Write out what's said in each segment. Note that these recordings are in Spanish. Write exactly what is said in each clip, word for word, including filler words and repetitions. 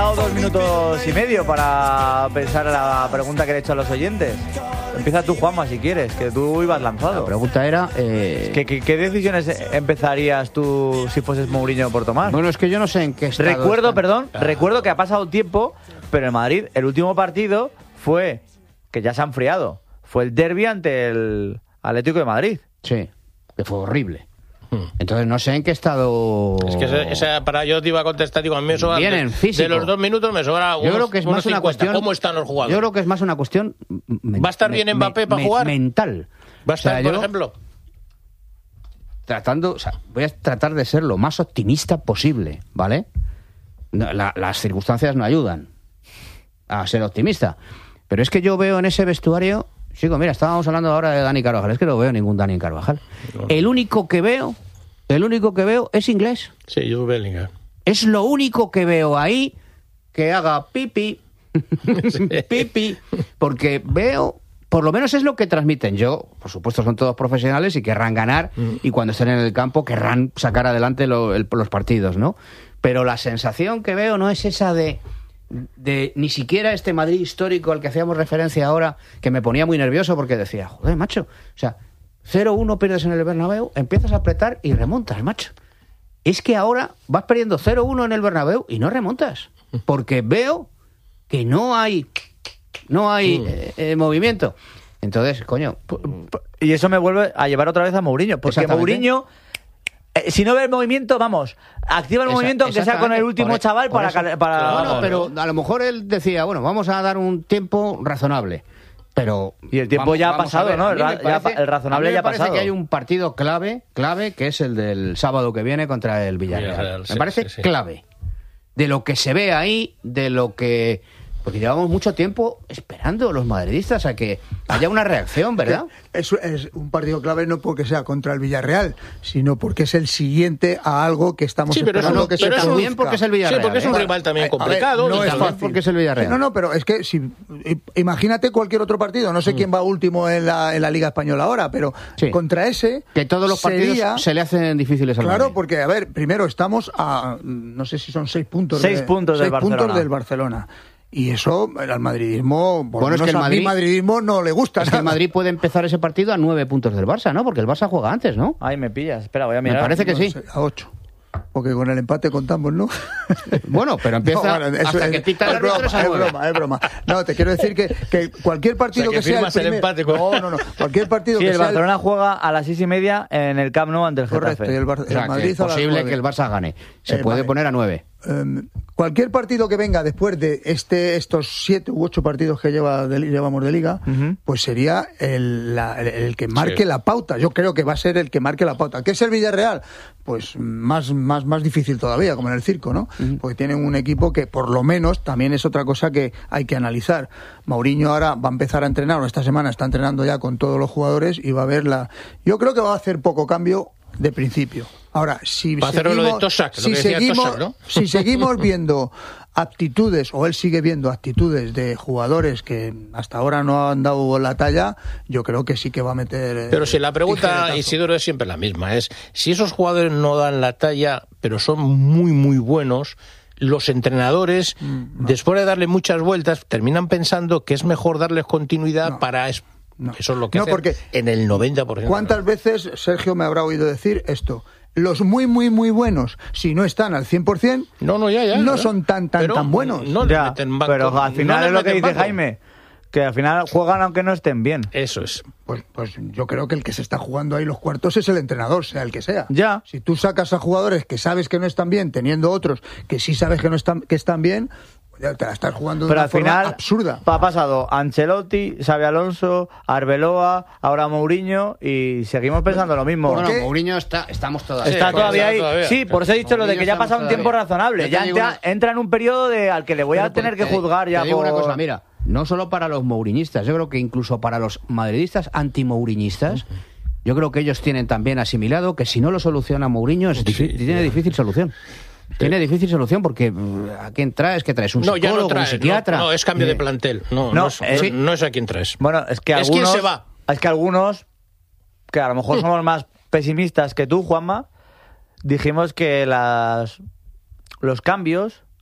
dado dos minutos y medio para pensar la pregunta que le he hecho a los oyentes. Empieza tú, Juanma, si quieres, que tú ibas lanzado. La pregunta era... Eh... ¿Qué, qué, ¿Qué decisiones empezarías tú si fueses Mourinho por tomar? Bueno, es que yo no sé en qué estado Recuerdo, están. perdón, Ah. recuerdo que ha pasado tiempo, pero en Madrid el último partido fue, que ya se ha enfriado, fue el derbi ante el Atlético de Madrid. Sí, que fue horrible. Entonces no sé en qué estado... Es que esa, esa para yo te iba a contestar, digo, a mí me sobra Bien en físico. de los dos minutos me sobra unos, Yo creo que es más una cincuenta. cuestión... ¿Cómo están los jugadores? Yo creo que es más una cuestión... Men, ¿Va a estar bien Mbappé me, para me, jugar? Mental. ¿Va a estar, o sea, por yo, ejemplo? Tratando... O sea, voy a tratar de ser lo más optimista posible, ¿vale? No, la, las circunstancias no ayudan a ser optimista. Pero es que yo veo en ese vestuario... Chico, mira, estábamos hablando ahora de Dani Carvajal. Es que no veo ningún Dani Carvajal. No. El único que veo... El único que veo es inglés. Sí, Jude Bellingham. Es lo único que veo ahí que haga pipi, sí. pipi, porque veo, por lo menos es lo que transmiten. Yo, por supuesto, son todos profesionales y querrán ganar mm. y cuando estén en el campo querrán sacar adelante lo, el, los partidos, ¿no? Pero la sensación que veo no es esa de, de ni siquiera este Madrid histórico al que hacíamos referencia ahora, que me ponía muy nervioso porque decía, joder, macho, o sea... cero uno pierdes en el Bernabéu, empiezas a apretar y remontas, macho. Es que ahora vas perdiendo cero uno en el Bernabéu y no remontas. Porque veo que no hay no hay eh, eh, movimiento. Entonces, coño... Y eso me vuelve a llevar otra vez a Mourinho. Porque Mourinho, eh, si no ve el movimiento, vamos, activa el Esa, movimiento aunque sea con el último por, chaval por para... Eso, para bueno, no, pero a lo mejor él decía, bueno, vamos a dar un tiempo razonable. Pero y el tiempo vamos, ya ha pasado, ¿no? El, ra- parece, ya, el razonable ya ha pasado. Me parece que hay un partido clave, clave, que es el del sábado que viene contra el Villarreal. Villarreal me sí, parece sí, sí. clave. De lo que se ve ahí, de lo que... Porque llevamos mucho tiempo esperando los madridistas a que haya una reacción, ¿verdad? Es, es un partido clave no porque sea contra el Villarreal, sino porque es el siguiente a algo que estamos sí, pero esperando eso, que pero se es produzca. Bien porque es el Villarreal. Sí, porque es un ¿eh? rival también a, complicado. A ver, no y es también fácil. Porque es el Villarreal. No, no, pero es que si imagínate cualquier otro partido, no sé mm. quién va último en la, en la Liga Española ahora, pero sí. contra ese... Que todos los partidos sería, se le hacen difíciles al Claro, Madrid. porque, a ver, primero estamos a, no sé si son seis puntos, seis de, puntos, seis del, puntos Barcelona. del Barcelona. Y eso al madridismo, por bueno, es que el a Madrid, mí madridismo no le gusta. Es que el Madrid puede empezar ese partido a nueve puntos del Barça, ¿no? Porque el Barça juega antes, ¿no? Ay, me pillas. Espera, voy a mirar. Me parece que no, sí. A ocho. Porque con el empate contamos, ¿no? Bueno, pero empieza no, bueno, eso hasta es, que pita es broma, es broma, es broma. No, te quiero decir que, que cualquier partido o sea, que, que sea el, primer... el empate con... No, no, no. Cualquier partido sí, que el sea Barcelona el... juega a las seis y media en el Camp Nou ante el Getafe. Correcto, y el, Bar... o sea, el Madrid que es posible que el Barça gane. Se eh, puede vale. poner a nueve. Um, cualquier partido que venga después de este estos siete u ocho partidos que lleva de, llevamos de Liga, uh-huh. pues sería el, la, el, el que marque sí. la pauta. Yo creo que va a ser el que marque la pauta. ¿Qué es el Villarreal? Pues más, más, más difícil todavía, como en el circo, ¿no? Uh-huh. Porque tienen un equipo que por lo menos también es otra cosa que hay que analizar. Mourinho ahora va a empezar a entrenar, o esta semana está entrenando ya con todos los jugadores y va a ver la... Yo creo que va a hacer poco cambio de principio. Ahora, si va seguimos, de Tosak, si, seguimos Tosak, ¿no? si seguimos viendo aptitudes, o él sigue viendo actitudes de jugadores que hasta ahora no han dado la talla, yo creo que sí que va a meter... Pero si la pregunta, Isidoro, es siempre la misma, es si esos jugadores no dan la talla, pero son muy, muy buenos... Los entrenadores, no. después de darle muchas vueltas, terminan pensando que es mejor darles continuidad no. para... No. Eso es lo que no, hacen porque en el noventa por ciento. ¿Cuántas veces Sergio me habrá oído decir esto? Los muy, muy, muy buenos, si no están al cien por ciento, no, no, ya, ya, no ya. son tan, tan, pero tan buenos. No ya, meten banco, pero al final no es lo que dice banco. Jaime, que al final juegan aunque no estén bien. Eso es. Pues, pues yo creo que el que se está jugando ahí los cuartos es el entrenador, sea el que sea. Ya. Si tú sacas a jugadores que sabes que no están bien, teniendo otros que sí sabes que no están, que están bien... te la estás jugando de pero una al forma final absurda. Ha pasado Ancelotti, Xabi Alonso, Arbeloa, ahora Mourinho y seguimos pensando lo mismo. Bueno, Mourinho está, estamos todavía. Está sí, todavía ahí. todavía. Sí, por eso he dicho Mourinho lo de que ya ha pasado un tiempo todavía. razonable. Ya entra, una... entra en un periodo de al que le voy pero a tener que juzgar ya te digo por... una cosa, mira, no solo para los mouriñistas, yo creo que incluso para los madridistas anti-mouriñistas, uh-huh. yo creo que ellos tienen también asimilado que si no lo soluciona Mourinho es sí, tiene sí. difícil solución. Tiene difícil solución porque ¿a quién traes? ¿Qué traes? ¿Un no, psicólogo? No, trae, ¿un psiquiatra? No, no, es cambio de plantel. No, no, no, es, eh, no es a quién traes. Bueno, es que es algunos... quién se va. Es que algunos, que a lo mejor somos más pesimistas que tú, Juanma, dijimos que las los cambios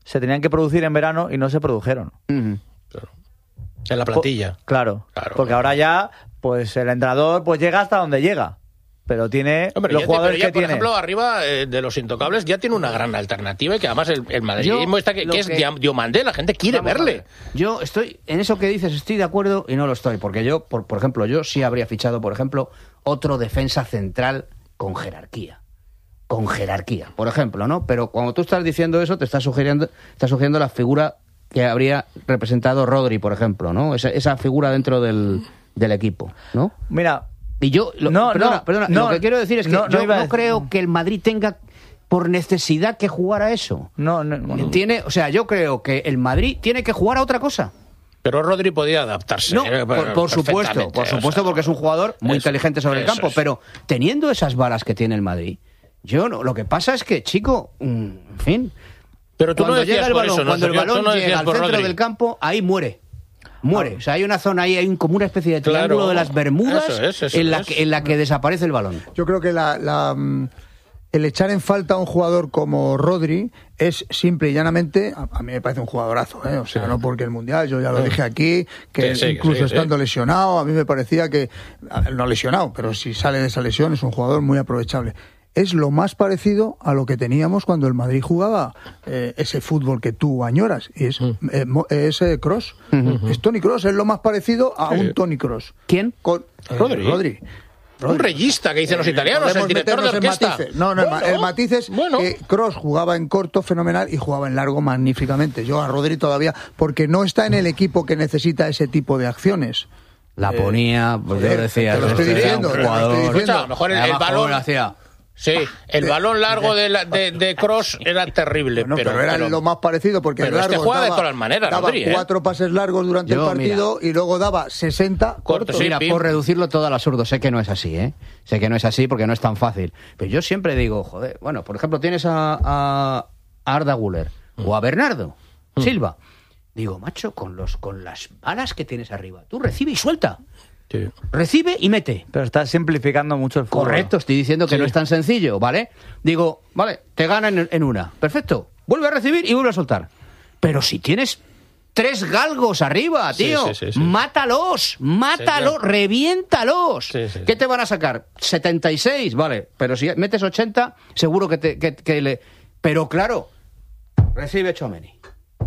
se tenían que producir en verano y no se produjeron. Uh-huh. Claro. En la plantilla. Po- claro, claro, porque claro. ahora ya, pues el entrenador pues llega hasta donde llega. Pero tiene Hombre, los ya, jugadores pero ya, que por tiene. ejemplo, arriba eh, de los intocables ya tiene una gran alternativa y que además el, el madridismo Yo, está que, lo que es que- Diam- Diomandé, la gente quiere Vamos a verle. ver. Yo estoy, en eso que dices estoy de acuerdo y no lo estoy, porque yo, por, por ejemplo, yo sí habría fichado, por ejemplo, otro defensa central con jerarquía. Con jerarquía, por ejemplo, ¿no? Pero cuando tú estás diciendo eso, te estás sugiriendo, estás sugiriendo la figura que habría representado Rodri, por ejemplo, ¿no? Esa, esa figura dentro del, del equipo, ¿no? Mira, Y yo, lo, No, perdona, no, perdona, no, lo que quiero decir es que no, no yo iba a no decir- creo que el Madrid tenga por necesidad que jugar a eso. no, no, no. Tiene, o sea, yo creo que el Madrid tiene que jugar a otra cosa. Pero Rodri podía adaptarse. No, eh, por, por supuesto, perfectamente, por o sea, supuesto, porque es un jugador muy eso, inteligente sobre el eso campo, es. pero teniendo esas balas que tiene el Madrid, yo no, lo que pasa es que, chico, mm, en fin, Pero tú no cuando decías llega el por balón, eso, ¿no, cuando el Sergio? Tú balón no llega decías al por centro Rodri. del campo, ahí muere. Muere. O sea, hay una zona ahí, hay un, como una especie de Claro. triángulo de las Bermudas Eso es, eso en, la es. que, en la que desaparece el balón. Yo creo que la, la, mm, el echar en falta a un jugador como Rodri es simple y llanamente, a, a mí me parece un jugadorazo, ¿eh? O sea, Sí. no porque el Mundial, yo ya lo dije aquí, que Sí, sí, que incluso sí, estando sí. lesionado, a mí me parecía que, a ver, no lesionado, pero si sale de esa lesión es un jugador muy aprovechable. Es lo más parecido a lo que teníamos cuando el Madrid jugaba eh, ese fútbol que tú añoras, y es, eh, mo- es eh, Kroos. Es Toni Kroos, es lo más parecido a Sí. un Toni Kroos. ¿Quién? Con, eh, Rodri. Rodri. Un reyista que dicen los italianos, el Podemos director de meternos en orquesta. matices. No, no, el ma- Bueno, el matiz es bueno. que Kroos jugaba en corto fenomenal y jugaba en largo magníficamente. Yo a Rodri todavía, porque no está en el equipo que necesita ese tipo de acciones. La ponía, pues yo joder, decía, te lo estoy este era diciendo, un te lo estoy jugador. diciendo. Escucha, a lo mejor el, el Abajo balón lo hacía. Sí, el balón largo de, la, de, de Kroos era terrible, Bueno, pero, pero, era pero- lo más parecido porque pero el este largo juega de daba, todas las maneras, daba Rodri, ¿eh? cuatro pases largos durante Yo, el partido y luego daba sesenta Corto, cortos. sí. Mira, pim. por reducirlo todo al absurdo, sé que no es así, ¿eh? Sé que no es así porque no es tan fácil. Pero yo siempre digo, joder, bueno, por ejemplo, tienes a, a, a Arda Güler o a Bernardo Silva. Digo, macho, con los con las balas que tienes arriba, tú recibe y suelta. Sí. Recibe y mete. Pero estás simplificando mucho el fútbol. Correcto, estoy diciendo que Sí. no es tan sencillo, ¿vale? Digo, vale, te ganan en, en una. Perfecto. Vuelve a recibir y vuelve a soltar. Pero si tienes tres galgos arriba, Sí, tío, sí, sí, sí. mátalos, mátalos, Sí, claro. reviéntalos. Sí, sí. ¿Qué te van a sacar? setenta y seis, vale. Pero si metes ochenta, seguro que, te, que, que le... Pero claro, recibe Tchouaméni.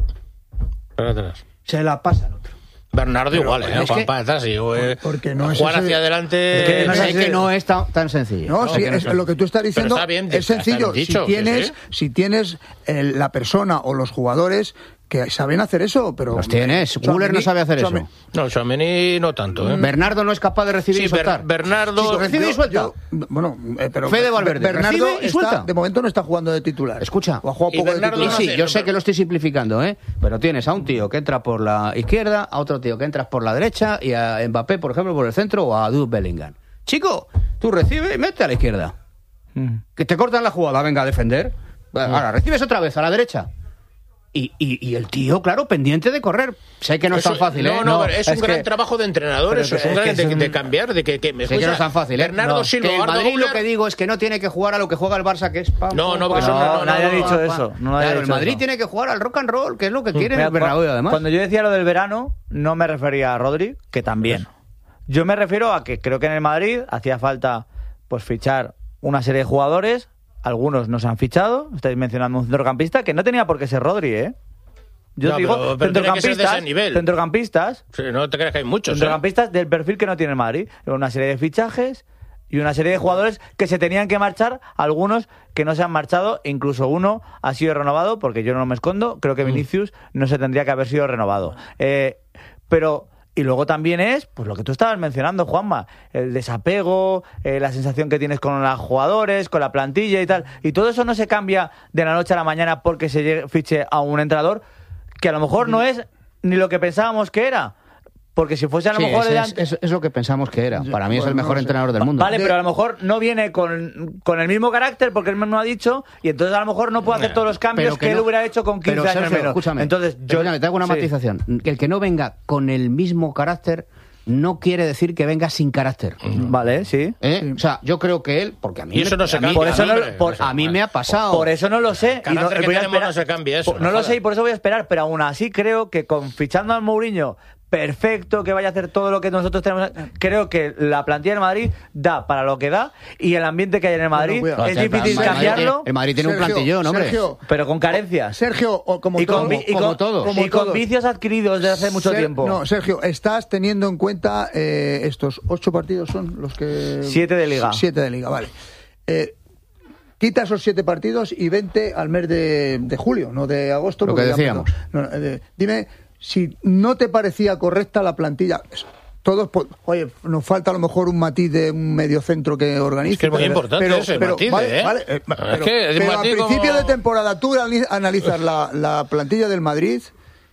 Para atrás. Se la pasa al otro. Bernardo igual, ¿eh? es Juan que- para atrás, y, eh, porque no es Juan ese- hacia adelante. es que no es sé así. que no es tan, tan sencillo. No, No, sí, que no es, está- lo que tú estás diciendo está bien es dicho, está sencillo. bien dicho, si tienes, sí, sí. si tienes el- la persona o los jugadores que saben hacer eso, pero Los tienes. Tchouaméni- Güler no sabe hacer eso. Tchouaméni- No, Tchouaméni no tanto, ¿eh? Bernardo no es capaz de recibir Sí, y soltar. Ber- Bernardo- Sí, recibe y Yo- suelta. yo- bueno, eh, pero Fede Valverde, Bernardo recibe y está- suelta. de momento no está jugando de titular. Escucha. O ha jugado Y poco de Bernardo Y titular. no sí, hace- yo sé que lo estoy simplificando, ¿eh? Pero tienes a un tío que entra por la izquierda, a otro tío que entra por la derecha y a Mbappé, por ejemplo, por el centro o a Jude Bellingham. Chico, tú recibes y mete a la izquierda. Mm. Que te cortan la jugada, venga a defender. Ahora, recibes otra vez a la derecha. Y, y, y el tío, claro, pendiente de correr. Sé que no es Eso- tan fácil, no, ¿eh? no, No, es, es un gran que- trabajo de entrenador, pero eso es que- un es gran que de, es un- de cambiar, de que, que me Sé que no escucha, es tan fácil, ¿eh? Bernardo No, Silva, Que el Arda Madrid lo Güler- que digo es que no tiene que jugar a lo que juega el Barça, que es pam, No, pam, no, porque pam, eso no- pam, no, nadie ha pam, dicho pam, eso, pam. no nadie ha Claro, el dicho Madrid eso. tiene que jugar al rock and roll, que es lo que quiere Mira, el Bernabéu, cu- además. Cuando yo decía lo del verano, no me refería a Rodri, que también. Yo me refiero a que creo que en el Madrid hacía falta pues fichar una serie de jugadores, algunos no se han fichado, estáis mencionando un centrocampista que no tenía por qué ser Rodri, ¿eh? Yo No, digo pero- pero tiene que ser de centrocampistas, ese nivel. centrocampistas, Sí, no te creas que hay muchos, ¿eh? centrocampistas del perfil que no tiene el Madrid, una serie de fichajes y una serie de jugadores que se tenían que marchar, algunos que no se han marchado, incluso uno ha sido renovado, porque yo no me escondo, creo que Vinicius no se tendría que haber sido renovado. Eh, pero, y luego también es, pues lo que tú estabas mencionando, Juanma, el desapego, eh, la sensación que tienes con los jugadores, con la plantilla y tal, y todo eso no se cambia de la noche a la mañana porque se llegue- fiche a un entrenador que a lo mejor no es ni lo que pensábamos que era. Porque si fuese a lo Sí, mejor... es, el es- ante- es- es lo que pensamos que era. Para mí es el bueno, mejor no sé. entrenador del mundo. Vale, pero a lo mejor no viene con, con el mismo carácter porque él mismo ha dicho y entonces a lo mejor no puede hacer Nah, todos los cambios Pero que, él no- hubiera hecho con quince pero, años Sergio, menos. Escúchame, Entonces yo escúchame, te hago una sí. matización. Que el que no venga con el mismo carácter no quiere decir que venga sin carácter. Vale, sí. ¿Eh? Sí. O sea, yo creo que él, porque a mí, Y eso no se a mí- cambia. por eso no- hombre, por- no se a mí cambia. me ha pasado. Por eso no lo sé. y no, Carácter que voy a tenemos esperar- no se cambia eso, por- no No lo jodas. sé y por eso voy a esperar, pero aún así creo que con fichando al Mourinho perfecto, que vaya a hacer todo lo que nosotros tenemos, creo que la plantilla del Madrid da para lo que da y el ambiente que hay en el Madrid Bueno, cuidado. es O sea, difícil el Madrid- cambiarlo, El Madrid tiene un Sergio, plantillón, hombre. Sergio, pero con carencias. Sergio, o como y con, todo, vi- y como con- todos. y como con todos. vicios adquiridos desde hace mucho Ser- tiempo. No, Sergio, estás teniendo en cuenta eh, estos ocho partidos son los que... Siete de Liga. Siete de Liga, vale. Eh, quita esos siete partidos y vente al mes de, de julio, no de agosto. Lo porque que ya decíamos. empezó. No, eh, dime si no te parecía correcta la plantilla. Todos, po- oye, nos falta a lo mejor un matiz de un mediocentro que organice. Es que es muy pero- importante pero- ese pero, matiz, vale, ¿eh? vale, eh, Es pero, que es un pero a matiz principio como- de temporada tú ani- analizas la, la plantilla del Madrid.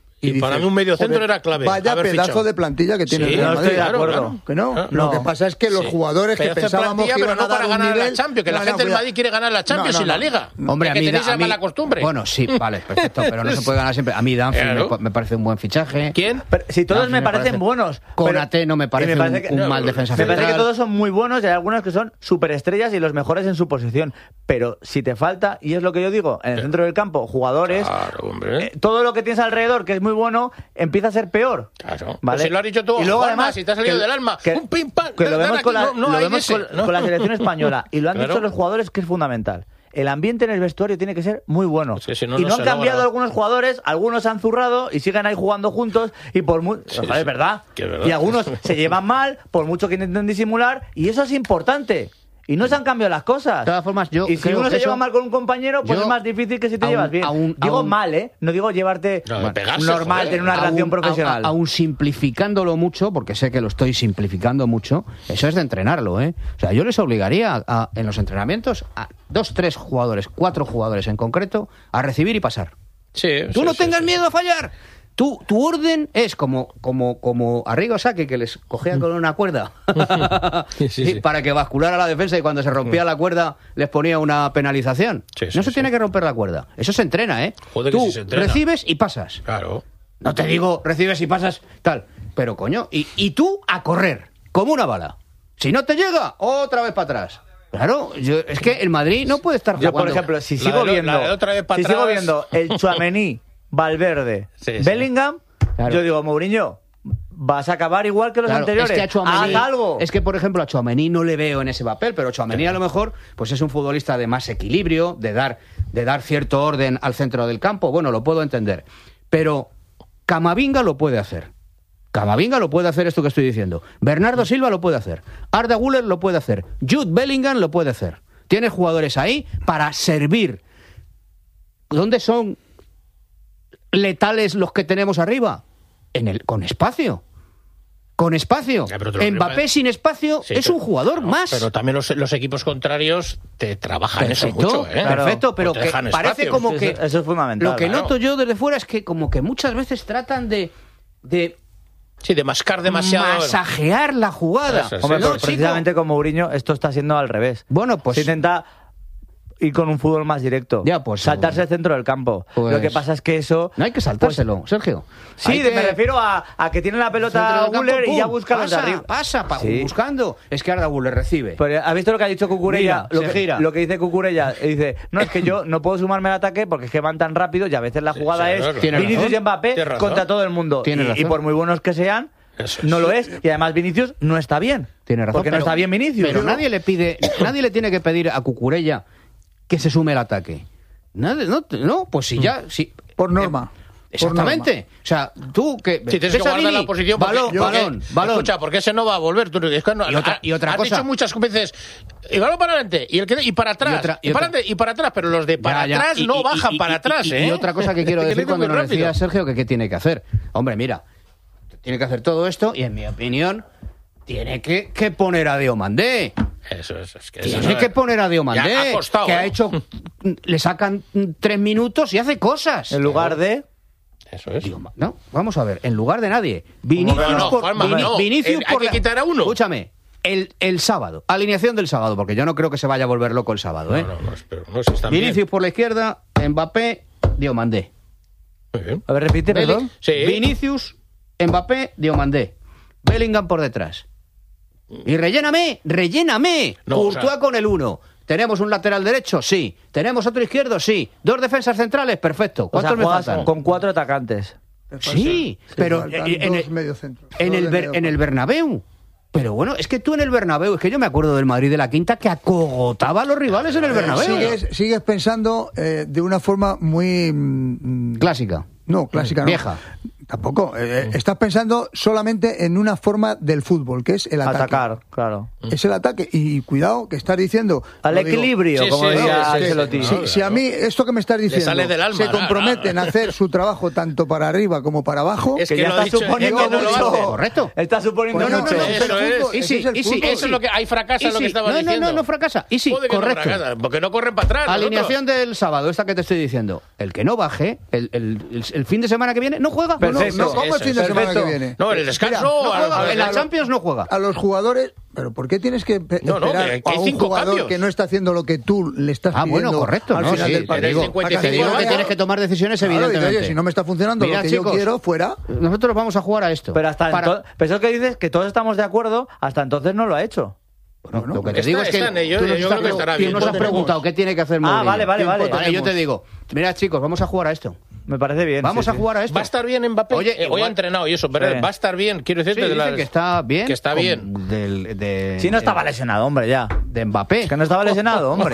Y para mí un mediocentro era clave, Vaya haber pedazo fichado. de plantilla que tiene Sí, el Real no Madrid. estoy de acuerdo. claro. Que no. Ah, Lo no. que pasa es que los Sí. jugadores que Pedazo de pensábamos plantilla, que pero iban a no dar para un ganar nivel... la Champions, que la No, gente no, del cuidado. Madrid quiere ganar la Champions No, no, y la no. Liga. Hombre, Es a que mí, tenéis da- esa a mí- mala costumbre. Bueno, sí, vale, perfecto, pero no se puede ganar siempre. A mí Danfield Claro. me, me parece un buen fichaje. ¿Quién? Pero si todos Danfield me me parecen parece- buenos. Konate pero- no me y parece un- un mal defensa Me parece que central. todos son muy buenos y hay algunos que son superestrellas y los mejores en su posición. Pero si te falta, y es lo que yo digo, en el centro del campo, jugadores, Claro, hombre. eh, todo lo que tienes alrededor, que es muy bueno, empieza a ser peor. Claro. ¿Vale? Pues si lo has dicho tú, y luego Juanma, además si te has salido que- del alma, que- un pim pam, que lo dan vemos, aquí, con la, no- no lo hay vemos ese, con, ¿no? con la selección española y lo han Claro. dicho los jugadores que es fundamental. El ambiente en el vestuario tiene que ser muy bueno. Es que si no, y no no han se cambiado logra. algunos jugadores, algunos han zurrado y siguen ahí jugando juntos y por muy... Sí, Joder, sí. ¿verdad? Que es verdad. Y algunos se llevan mal, por mucho que intenten disimular, y eso es importante. Y no se han cambiado las cosas. De todas formas, yo y si creo uno que se lleva eso- mal con un compañero, pues yo- es más difícil que si te aún- llevas bien. aún- digo aún- mal, ¿eh? No digo llevarte No, de pegarse, normal, joder. tener una relación Aún- profesional. a- Aún simplificándolo mucho, porque sé que lo estoy simplificando mucho, eso es de entrenarlo, ¿eh? O sea, yo les obligaría a, a- en los entrenamientos a dos, tres jugadores, cuatro jugadores en concreto, a recibir y pasar. Sí, Tú sí, no sí, tengas sí. miedo a fallar. Tú, tu orden es como, como, como Arrigo Sacchi, que les cogía con una cuerda Sí, sí, y sí. para que basculara la defensa y cuando se rompía la cuerda les ponía una penalización. Sí, sí, no se sí. tiene que romper la cuerda. Eso se entrena, ¿eh? Joder, que Tú sí se entrena. recibes y pasas. Claro. No te digo recibes y pasas tal. Pero coño, y, y tú a correr, como una bala. Si no te llega, otra vez para atrás. Claro, yo- es que el Madrid no puede estar Yo, jugando. por ejemplo, si La sigo de lo- viendo, la de otra vez para si sigo atrás. viendo el Tchouaméni, Valverde, Sí, sí. Bellingham, Claro. yo digo, Mourinho, vas a acabar igual que los Claro, anteriores. es que a Tchouaméni- Haz algo. Es que, por ejemplo, a Tchouaméni no le veo en ese papel, pero Tchouaméni a lo mejor pues es un futbolista de más equilibrio, de dar, de dar cierto orden al centro del campo. Bueno, lo puedo entender. Pero Camavinga lo puede hacer. Camavinga lo puede hacer esto que estoy diciendo. Bernardo Silva lo puede hacer. Arda Güler lo puede hacer. Jude Bellingham lo puede hacer. Tiene jugadores ahí para servir. ¿Dónde son letales los que tenemos arriba? En el, con espacio. Con espacio. Ya, pero te lo Mbappé digo, sin espacio Sí, es pero- un jugador no, más. Pero también los, los equipos contrarios te trabajan eso Perfecto, mucho, ¿eh? perfecto, pero Te que dejan parece espacio. como Eso- que eso es fundamental, Lo que claro. noto yo desde fuera es que como que muchas veces tratan de de Sí, de mascar demasiado. masajear la jugada. Eso sí. Hombre, No, pues chico. precisamente con Mourinho esto está siendo al revés. Bueno, pues Se intenta ir con un fútbol más directo. Ya, pues, saltarse el centro del campo. pues- Lo que pasa es que eso... no hay que saltárselo, Sergio. Sí, Hay de- que- me refiero a, a que tiene la centro pelota del campo, Güler y ya pum, busca los de pasa, arriba. Pasa, pa- Sí. buscando. Es que Arda Güler recibe. Pero, ¿has visto lo que ha dicho Cucurella? Mira, lo, se que, gira. lo que dice Cucurella. Dice, no, es que yo no puedo sumarme al ataque porque es que van tan rápido y a veces la Sí, jugada sí, es claro. Tiene Vinicius razón. y Mbappé Tiene razón. contra todo el mundo. Tiene Y, y razón. por muy buenos que sean, Eso es. no lo es. Y además Vinicius no está bien. Tiene razón. Porque no pero- está bien Vinicius. Pero nadie le pide, nadie le tiene que pedir a Cucurella que se sume al ataque. Nadie, no, no, pues si ya, si Por norma. eh, exactamente. O sea, tú que Si tienes que ves a guardar Vini, la posición, porque- balón, porque- balón, balón. Escucha, porque ese no va a volver. Tú, es que no- Y otra- ha- y otra has cosa. dicho muchas veces, y balón para adelante, y, el que, y para atrás, Y otra- y y, para otra- adelante, y para atrás, pero los de para Ya, ya. atrás Y- no y- bajan y- para y- atrás, y, ¿eh? y otra cosa que quiero Tiene decir ir cuando muy nos rápido. decía Sergio que qué tiene que hacer. Hombre, mira, tiene que hacer todo esto y en mi opinión tiene que, que poner a Diomandé. Eso es, es que eso Tiene es- que poner a Diomandé, Ya ha costado, que ha ¿eh? hecho, le sacan tres minutos y hace cosas. En lugar de... Eso es. Digo, no, vamos a ver, en lugar de nadie. Vinicius No, no, por, Juanma, Vini- no. Vinicius Eh, hay por que la- quitar a uno. Escúchame, el, el sábado, alineación del sábado, porque yo no creo que se vaya a volver loco el sábado, ¿eh? No, no, no, pero no, si están Vinicius bien. por la izquierda, Mbappé, Diomandé. Muy bien. A ver, repite, Belli- perdón. Sí. Vinicius, Mbappé, Diomandé. Bellingham por detrás. Y relléname, relléname. No, Courtois o sea... con el uno. ¿Tenemos un lateral derecho? Sí. ¿Tenemos otro izquierdo? Sí. ¿Dos defensas centrales? Perfecto. O sea, ¿Cuántos me juegas faltan? con cuatro atacantes. Sí, pero faltan en, en dos el, mediocentros, en, dos el, de Ber- medio en el campo. Bernabéu. Pero bueno, es que tú en el Bernabéu, es que yo me acuerdo del Madrid de la Quinta que acogotaba a los rivales en el Bernabéu. Sigues, sigues pensando eh, de una forma muy... mm, Clásica. No, clásica no. Vieja. Tampoco. Eh, estás pensando solamente en una forma del fútbol, que es el ataque. Atacar, claro. Es el ataque. Y cuidado, que estás diciendo... Al lo digo, equilibrio, Sí, como sí, decía sí, sí, Ancelotti. sí, Si, si a mí esto que me estás diciendo sale del alma, se claro, comprometen claro. a hacer su trabajo tanto para arriba como para abajo, Es Que que ya lo está ha dicho, suponiendo es que no lo mucho. hace. Correcto. Está suponiendo Pues no, mucho. no, no, Eso es el es. fútbol, Y ese sí, es el y sí, fútbol. Eso es lo que... Ahí fracasa Y lo sí. que estabas no, no, diciendo. no, no fracasa. Y sí, Joder, que no correcto. fracasa, porque no corren para atrás. los Alineación otros. del sábado, esta que te estoy diciendo. El que no baje, el, el, el, el fin de semana que viene, no juega. No, no, Perfecto. no, ¿cómo el fin de Perfecto. semana que viene? No, en el descanso... Mira, No a- juega, a- en la a- Champions no juega. A los jugadores, pero ¿por qué tienes que pe- No, no, esperar que- que hay a un cinco jugador cambios. que no está haciendo lo que tú le estás Ah, pidiendo bueno, correcto, al ¿no? final Sí, del te partido? digo- A que te Te sí, digo vaya. que tienes que tomar decisiones, Claro, y evidentemente. oye, si no me está funcionando Mira, lo que chicos, yo quiero, fuera. Nosotros vamos a jugar a esto. Pero hasta Para- entonces, pero eso que dices que todos estamos de acuerdo, hasta entonces no lo ha hecho. Bueno, Bueno, lo que te está- digo es que está en ello, tú nos, yo estás- creo que estará tú bien. nos has Tenemos. preguntado qué tiene que hacer Ah, Mourinho. vale, vale, vale. Tiempo Vale, yo te tenemos. digo, mira chicos, vamos a jugar a esto. Me parece bien. Vamos sí, a sí. jugar a esto. ¿Va a estar bien Mbappé? Oye, Eh, hoy igual- ha entrenado y eso, pero Sí. va a estar bien. Quiero Sí, decirte de dicen las- que está bien. Que está con- bien. Del, de, Si no estaba de- lesionado, hombre, ya. de Mbappé. Que no estaba lesionado, hombre.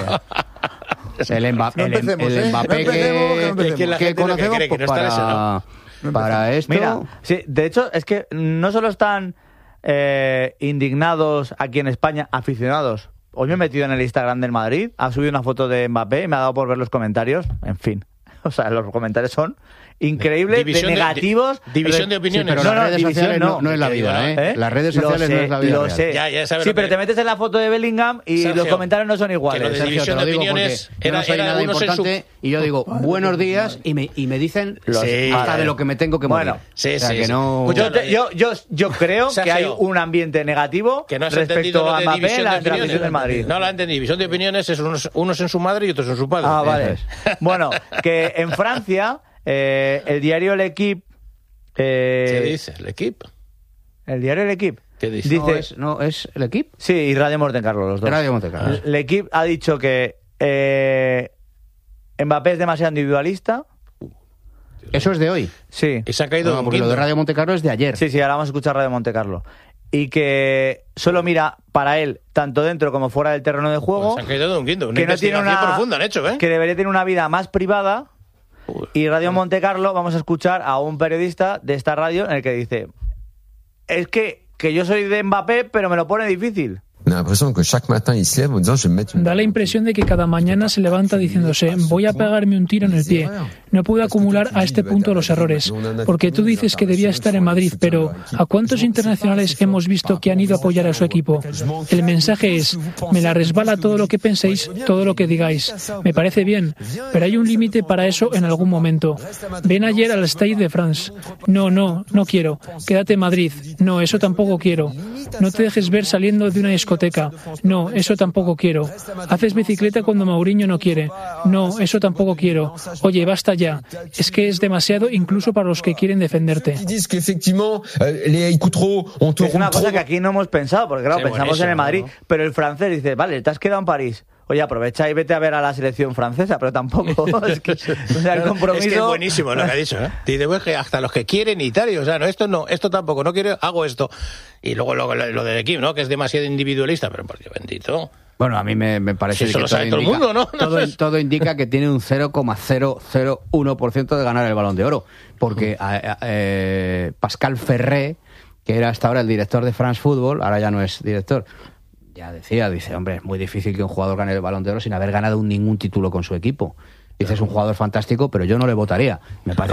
El, Mba- No el- empecemos, el ¿eh? Mbappé No empecemos, que no que, empecemos. Que la que gente lo que conocemos cree que pues, no está para, lesionado. para esto. Mira, sí, de hecho, es que no solo están eh, indignados aquí en España, aficionados. Hoy me he metido en el Instagram del Madrid, ha subido una foto de Mbappé y me ha dado por ver los comentarios. En fin, o sea, los comentarios son increíbles, División de de- negativos. di- división de Sí, opiniones. pero No, las no, redes división sociales no, no. no es la Que digo, vida, ¿no? ¿eh? ¿Eh? Las redes Lo sociales no sé, es la vida lo real. sé. Ya, ya sabes sí, lo pero que- te metes en la foto de Bellingham y Sergio, los comentarios no son que iguales. lo de Sergio, división te lo de digo opiniones porque yo era- no soy era nada uno en su- importante y yo digo buenos días y me, y me dicen Los- Sí. hasta Vale. de lo que me tengo que morir. Bueno, sí, o sea, sí, que sí. no... Escucha, Yo, te- yo, yo, yo creo que Sergio, hay un ambiente negativo Que no has entendido respecto lo a de Mbappé división en de la, en la opiniones. afición del Madrid. No lo entendí. División de opiniones es unos, unos en su madre y otros en su padre. Ah, vale. Eso Bueno, que en Francia, eh, el diario L'Equipe. Eh, ¿Qué dice el equipo? El diario L'Equipe. ¿Qué dice? no, es, no, es el equipo. Sí, y Radio Montecarlo, los dos. Radio Montecarlo. L'Equipe ha dicho que eh, Mbappé es demasiado individualista. Eso es de hoy. Sí. Y se ha caído No, un porque lo de quinto. Radio Montecarlo es de ayer. Sí, sí, ahora vamos a escuchar Radio Montecarlo. Y que solo mira para él, tanto dentro como fuera del terreno de juego. Se han caído de un quinto. Una que no tiene investigación una profunda han hecho, ¿eh? que debería tener una vida más privada. Y Radio Montecarlo, vamos a escuchar a un periodista de esta radio en el que dice: es que, que yo soy de Mbappé, pero me lo pone difícil. Da Da la impresión de que cada mañana se levanta diciéndose voy a pegarme un tiro en el pie. No puedo acumular a este punto los errores. Porque tú dices que debía estar en Madrid, pero ¿a cuántos internacionales hemos visto que han ido a apoyar a su equipo? El mensaje es, me la resbala todo lo que penséis, todo lo que digáis. Me parece bien, pero hay un límite para eso en algún momento. Ven ayer al Stade de France. No, no, no quiero. Quédate en Madrid. No, eso tampoco quiero. No te dejes ver saliendo de una discoteca. No, eso tampoco quiero. Haces bicicleta cuando Mourinho no quiere. No, eso tampoco quiero. Oye, basta ya. Es que es demasiado incluso para los que quieren defenderte. Es una cosa que aquí no hemos pensado, porque claro, Sí, pensamos en el Madrid, buenísimo, ¿no? pero el francés dice, vale, te has quedado en París. Oye, aprovecha y vete a ver a la selección francesa, pero tampoco. Es que, o sea, el compromiso... Es que es buenísimo lo que ha dicho, ¿eh? Dice, pues que hasta los que quieren y tal, y, o sea, no, esto no, esto tampoco, no quiero, hago esto. Y luego lo, lo, lo del equipo, ¿no? Que es demasiado individualista, pero por Dios bendito. Bueno, a mí me, me parece Si eso que lo sabe todo el indica, mundo, ¿no? Todo, todo indica que tiene un cero coma cero cero uno por ciento de ganar el Balón de Oro. Porque a- a- eh, Pascal Ferré, que era hasta ahora el director de France Football, ahora ya no es director, ya decía, dice, hombre, es muy difícil que un jugador gane el Balón de Oro sin haber ganado ningún título con su equipo. Dice, es un jugador fantástico, pero yo no le votaría. Me parece